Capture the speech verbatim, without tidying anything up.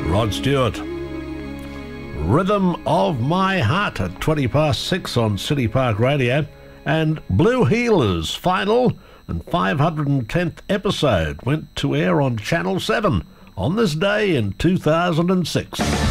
Rod Stewart. Rhythm of My Heart at twenty past six on City Park Radio. And Blue Heelers' final and five hundred tenth episode went to air on Channel seven on this day in two thousand six.